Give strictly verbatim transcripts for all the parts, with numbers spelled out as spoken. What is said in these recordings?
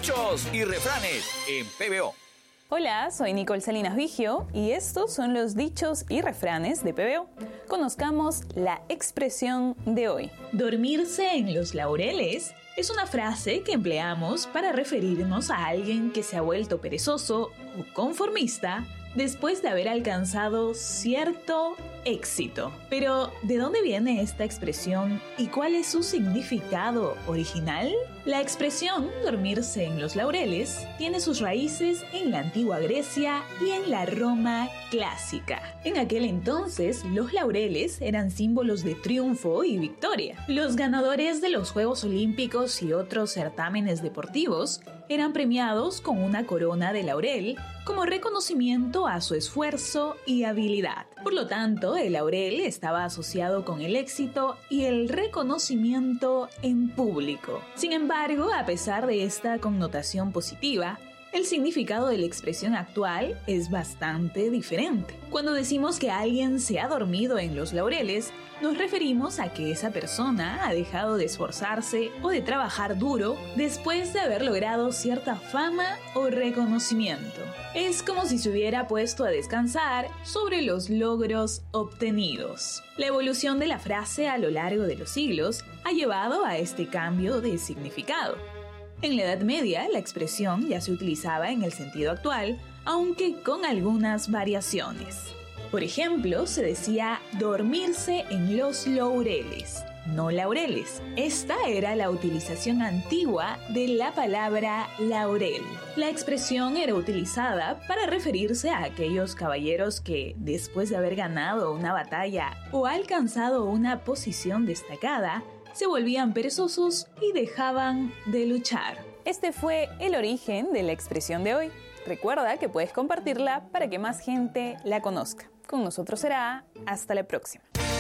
Dichos y refranes en P B O. Hola, soy Nicole Salinas Vigio y estos son los dichos y refranes de P B O. Conozcamos la expresión de hoy. Dormirse en los laureles es una frase que empleamos para referirnos a alguien que se ha vuelto perezoso o conformista después de haber alcanzado cierto éxito. Pero, ¿de dónde viene esta expresión y cuál es su significado original? La expresión dormirse en los laureles tiene sus raíces en la antigua Grecia y en la Roma clásica. En aquel entonces, los laureles eran símbolos de triunfo y victoria. Los ganadores de los Juegos Olímpicos y otros certámenes deportivos eran premiados con una corona de laurel como reconocimiento a su esfuerzo y habilidad. Por lo tanto, el laurel estaba asociado con el éxito y el reconocimiento en público. Sin embargo, a pesar de esta connotación positiva, el significado de la expresión actual es bastante diferente. Cuando decimos que alguien se ha dormido en los laureles, nos referimos a que esa persona ha dejado de esforzarse o de trabajar duro después de haber logrado cierta fama o reconocimiento. Es como si se hubiera puesto a descansar sobre los logros obtenidos. La evolución de la frase a lo largo de los siglos ha llevado a este cambio de significado. En la Edad Media, la expresión ya se utilizaba en el sentido actual, aunque con algunas variaciones. Por ejemplo, se decía dormirse en los laureles, no laureles. Esta era la utilización antigua de la palabra laurel. La expresión era utilizada para referirse a aquellos caballeros que, después de haber ganado una batalla o alcanzado una posición destacada, se volvían perezosos y dejaban de luchar. Este fue el origen de la expresión de hoy. Recuerda que puedes compartirla para que más gente la conozca. Con nosotros será hasta la próxima.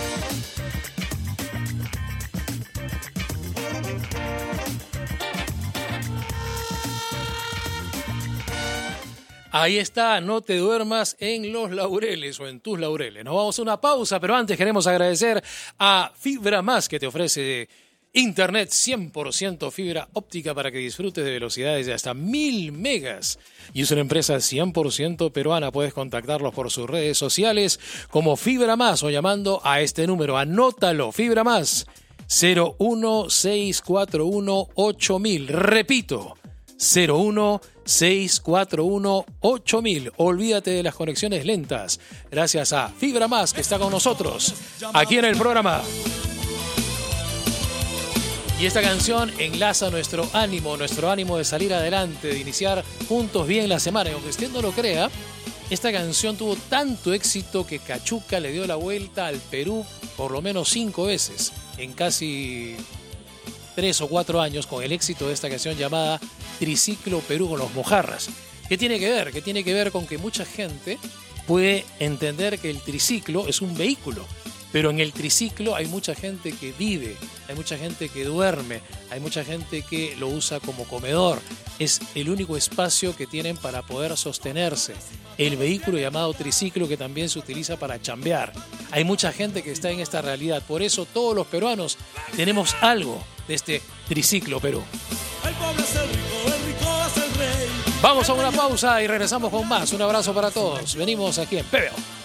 Ahí está, no te duermas en los laureles o en tus laureles. Nos vamos a una pausa, pero antes queremos agradecer a Fibra Más, que te ofrece internet cien por ciento fibra óptica para que disfrutes de velocidades de hasta mil megas. Y es una empresa cien por ciento peruana. Puedes contactarlos por sus redes sociales como Fibra Más o llamando a este número. Anótalo, Fibra Más, cero uno seis cuatro uno ocho mil. Repito, cero uno seis cuatro uno ocho mil. Olvídate de las conexiones lentas. Gracias a Fibra Más, que está con nosotros aquí en el programa. Y esta canción enlaza nuestro ánimo, nuestro ánimo de salir adelante, de iniciar juntos bien la semana. Y aunque usted no lo crea, esta canción tuvo tanto éxito que Cachuca le dio la vuelta al Perú por lo menos cinco veces en casi tres o cuatro años con el éxito de esta canción llamada Triciclo Perú con los Mojarras. ¿Qué tiene que ver? ¿Qué tiene que ver con que mucha gente puede entender que el triciclo es un vehículo? Pero en el triciclo hay mucha gente que vive, hay mucha gente que duerme, hay mucha gente que lo usa como comedor. Es el único espacio que tienen para poder sostenerse. El vehículo llamado triciclo, que también se utiliza para chambear. Hay mucha gente que está en esta realidad. Por eso todos los peruanos tenemos algo de este Triciclo Perú. El pobre es el rico, el rico es el rey. Vamos a una pausa y regresamos con más. Un abrazo para todos. Venimos aquí en P B O.